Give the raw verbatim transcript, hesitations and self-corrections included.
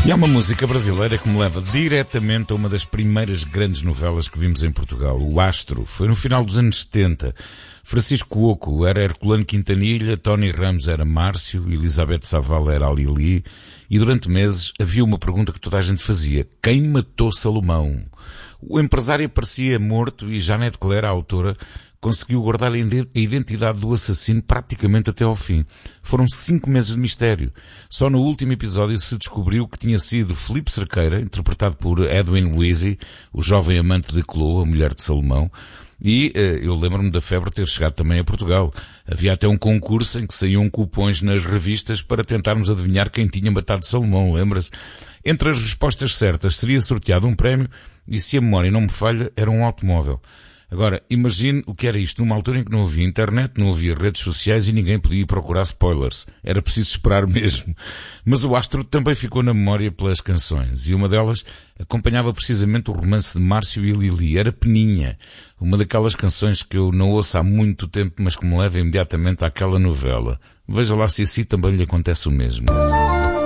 E há uma música brasileira que me leva diretamente a uma das primeiras grandes novelas que vimos em Portugal, O Astro. Foi no final dos anos setenta. Francisco Oco era Herculano Quintanilha, Tony Ramos era Márcio, Elizabeth Savala era a Lili, e durante meses havia uma pergunta que toda a gente fazia: quem matou Salomão? O empresário parecia morto e Janete Claire, a autora, conseguiu guardar a identidade do assassino praticamente até ao fim. Foram cinco meses de mistério. Só no último episódio se descobriu que tinha sido Filipe Cerqueira, interpretado por Edwin Luisi, o jovem amante de Clô, a mulher de Salomão. E uh, eu lembro-me da febre ter chegado também a Portugal. Havia até um concurso em que saíam cupons nas revistas para tentarmos adivinhar quem tinha matado Salomão, lembra-se? Entre as respostas certas seria sorteado um prémio e, se a memória não me falha, era um automóvel. Agora, imagine o que era isto numa altura em que não havia internet, não havia redes sociais e ninguém podia ir procurar spoilers. Era preciso esperar mesmo. Mas o Astro também ficou na memória pelas canções, e uma delas acompanhava precisamente o romance de Márcio e Lili. Era Peninha, uma daquelas canções que eu não ouço há muito tempo, mas que me leva imediatamente àquela novela. Veja lá se assim também lhe acontece o mesmo.